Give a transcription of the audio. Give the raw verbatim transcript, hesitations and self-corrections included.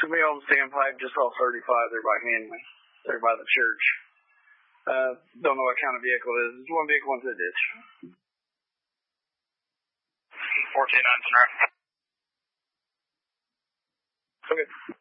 Somebody on the standpipe just off thirty-five there by Hanley, there by the church. Uh, don't know what kind of vehicle it is. It's one vehicle into the ditch. fourteen nine, Okay.